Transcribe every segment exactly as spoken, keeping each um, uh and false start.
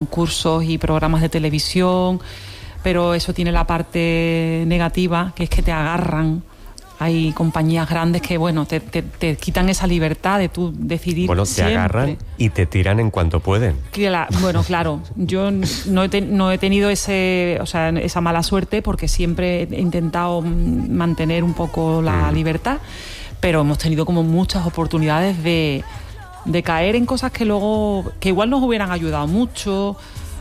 concursos y programas de televisión, pero eso tiene la parte negativa, que es que te agarran. Hay compañías grandes que, bueno, te, te, te quitan esa libertad de tú decidir. Bueno, te siempre. agarran y te tiran en cuanto pueden. Bueno, claro, yo no he, te, no he tenido ese, o sea, esa mala suerte, porque siempre he intentado mantener un poco la mm. libertad, pero hemos tenido como muchas oportunidades de, de caer en cosas que luego, que igual nos hubieran ayudado mucho,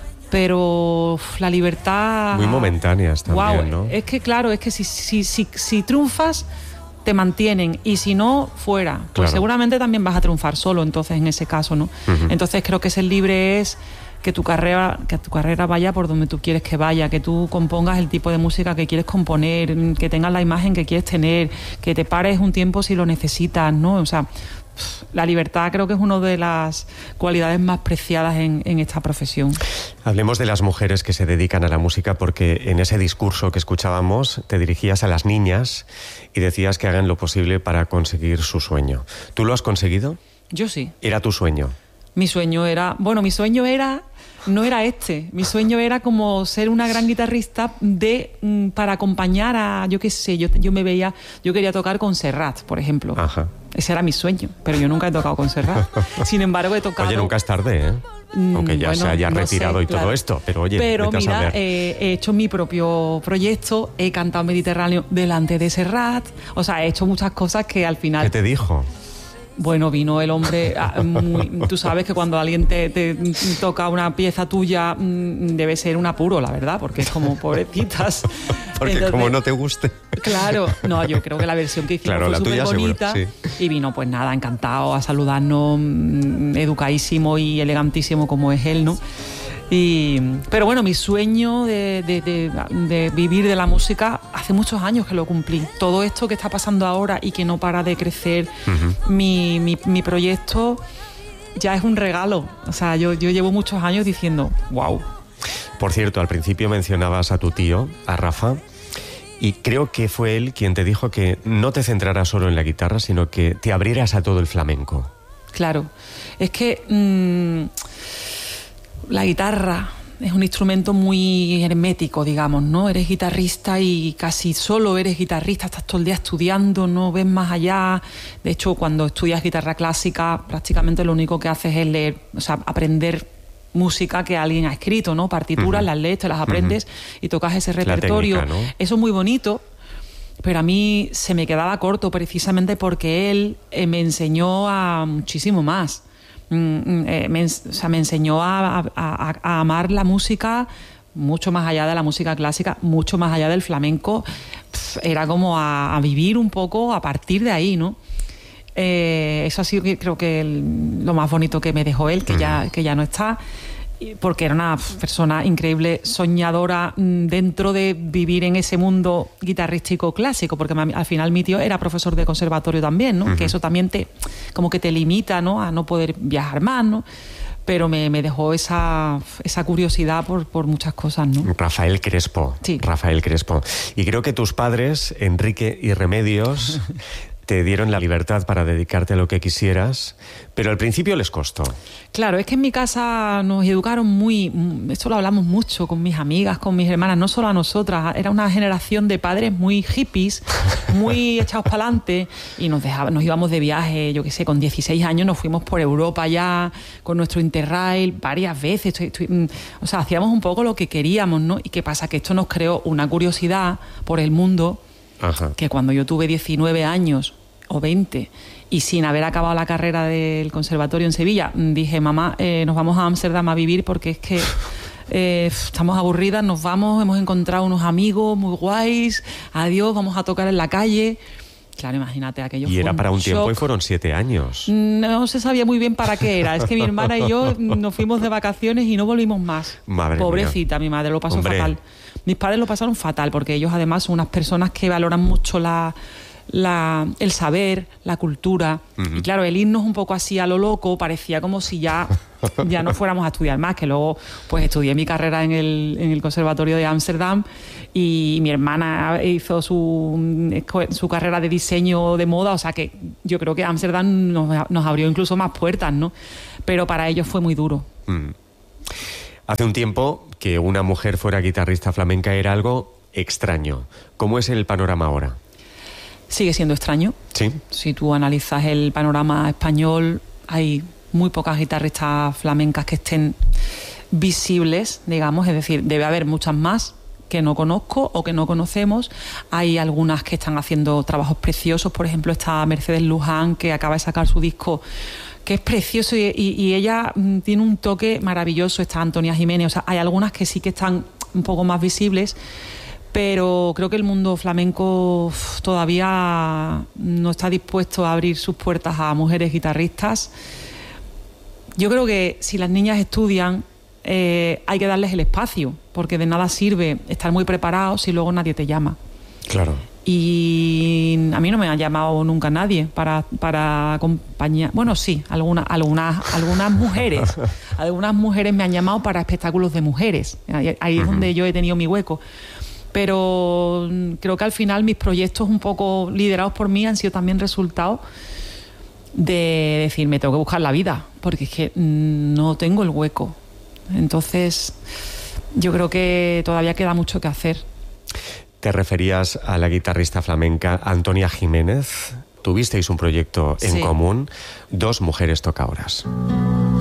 pero uf, la libertad... Muy momentáneas también, wow, ¿no? Es que claro, es que si, si, si, si triunfas, te mantienen, y si no, fuera. Pues claro, seguramente también vas a triunfar solo, entonces, en ese caso, ¿no? Uh-huh. Entonces creo que ser libre es que tu carrera, que tu carrera vaya por donde tú quieres que vaya, que tú compongas el tipo de música que quieres componer, que tengas la imagen que quieres tener, que te pares un tiempo si lo necesitas, ¿no? O sea, la libertad creo que es una de las cualidades más preciadas en, en esta profesión. Hablemos de las mujeres que se dedican a la música, porque en ese discurso que escuchábamos te dirigías a las niñas y decías que hagan lo posible para conseguir su sueño. ¿Tú lo has conseguido? Yo sí. ¿Era tu sueño? Mi sueño era... Bueno, mi sueño era... No era este. Mi sueño era como ser una gran guitarrista de para acompañar a... Yo qué sé, yo, yo me veía... Yo quería tocar con Serrat, por ejemplo. Ajá. Ese era mi sueño, pero yo nunca he tocado con Serrat. Sin embargo, he tocado... Oye, nunca es tarde, ¿eh? Aunque ya bueno, se haya retirado no sé, y todo claro. esto, pero oye, pero mira, eh, he hecho mi propio proyecto, he cantado Mediterráneo delante de Serrat, o sea, he hecho muchas cosas que al final... ¿Qué te dijo? Bueno, vino el hombre, muy, tú sabes que cuando alguien te, te toca una pieza tuya debe ser un apuro, la verdad, porque es como pobrecitas. Porque entonces, como no te guste. Claro, no, yo creo que la versión que hicimos claro, fue súper bonita. Sí. Y vino, pues nada, encantado a saludarnos, educadísimo y elegantísimo como es él, ¿no? Y, pero bueno, mi sueño de, de, de, de vivir de la música hace muchos años que lo cumplí. Todo esto que está pasando ahora y que no para de crecer, uh-huh. mi, mi, mi proyecto ya es un regalo. O sea, yo, yo llevo muchos años diciendo, wow. Por cierto, al principio mencionabas a tu tío, a Rafa, y creo que fue él quien te dijo que no te centraras solo en la guitarra, sino que te abrieras a todo el flamenco. Claro, es que... Mmm, la guitarra es un instrumento muy hermético, digamos, ¿no? Eres guitarrista y casi solo eres guitarrista, estás todo el día estudiando, no ves más allá. De hecho, cuando estudias guitarra clásica, prácticamente lo único que haces es leer, o sea, aprender música que alguien ha escrito, ¿no? Partituras, uh-huh. las lees, te las aprendes uh-huh. y tocas ese repertorio. Técnica, ¿no? Eso es muy bonito, pero a mí se me quedaba corto precisamente porque él eh, me enseñó a muchísimo más. Me, o sea, me enseñó a, a, a amar la música mucho más allá de la música clásica, mucho más allá del flamenco. Era como a, a vivir un poco a partir de ahí, ¿no? Eh, eso ha sido, creo que el, lo más bonito que me dejó él, que, uh-huh. ya, que ya no está, porque era una persona increíble, soñadora dentro de vivir en ese mundo guitarrístico clásico, porque al final mi tío era profesor de conservatorio también, ¿no? Uh-huh. Que eso también te, como que te limita, ¿no? A no poder viajar más, ¿no? Pero me, me dejó esa, esa curiosidad por, por muchas cosas, ¿no? Rafael Crespo. Sí. Rafael Crespo. Y creo que tus padres, Enrique y Remedios, te dieron la libertad para dedicarte a lo que quisieras, pero al principio les costó. Claro, es que en mi casa nos educaron muy... Esto lo hablamos mucho con mis amigas, con mis hermanas, no solo a nosotras. Era una generación de padres muy hippies, muy echados para adelante, y nos dejaban, nos íbamos de viaje, yo qué sé, con dieciséis años nos fuimos por Europa ya, con nuestro Interrail, varias veces. Estoy, estoy, o sea, hacíamos un poco lo que queríamos, ¿no? ¿Y qué pasa? Que esto nos creó una curiosidad por el mundo. Ajá. Que cuando yo tuve diecinueve años o veinte y sin haber acabado la carrera del conservatorio en Sevilla, dije, mamá, eh, nos vamos a Ámsterdam a vivir porque es que eh, estamos aburridas, nos vamos, hemos encontrado unos amigos muy guays, adiós, vamos a tocar en la calle. Claro, imagínate, aquello. Y era un para un shock. tiempo y fueron siete años. No se sabía muy bien para qué era. Es que mi hermana y yo nos fuimos de vacaciones y no volvimos más. Madre Pobrecita, mía. Mi madre lo pasó Hombre. fatal. Mis padres lo pasaron fatal porque ellos además son unas personas que valoran mucho la, la, el saber, la cultura. Uh-huh. Y claro, el irnos un poco así a lo loco parecía como si ya, ya no fuéramos a estudiar más, que luego pues estudié mi carrera en el, en el Conservatorio de Ámsterdam y mi hermana hizo su, su carrera de diseño de moda, o sea que yo creo que Ámsterdam nos, nos abrió incluso más puertas, ¿no? Pero para ellos fue muy duro. Uh-huh. Hace un tiempo que una mujer fuera guitarrista flamenca era algo extraño. ¿Cómo es el panorama ahora? Sigue siendo extraño. Sí. Si tú analizas el panorama español, hay muy pocas guitarristas flamencas que estén visibles, digamos, es decir, debe haber muchas más que no conozco o que no conocemos. Hay algunas que están haciendo trabajos preciosos, por ejemplo está Mercedes Luján, que acaba de sacar su disco, que es precioso y, y, y ella mm, tiene un toque maravilloso. Está Antonia Jiménez, o sea, hay algunas que sí que están un poco más visibles, pero creo que el mundo flamenco uf, todavía no está dispuesto a abrir sus puertas a mujeres guitarristas. Yo creo que si las niñas estudian, eh, hay que darles el espacio, porque de nada sirve estar muy preparados si luego nadie te llama. Claro. Y a mí no me ha llamado nunca nadie para, para acompañar. Bueno, sí, algunas, algunas, algunas mujeres. Algunas mujeres me han llamado para espectáculos de mujeres. Ahí, ahí uh-huh. es donde yo he tenido mi hueco. Pero creo que al final mis proyectos un poco liderados por mí han sido también resultado de decir, me tengo que buscar la vida, porque es que no tengo el hueco. Entonces, yo creo que todavía queda mucho que hacer. Te referías a la guitarrista flamenca Antonia Jiménez. Tuvisteis un proyecto en sí. común, Dos mujeres tocadoras.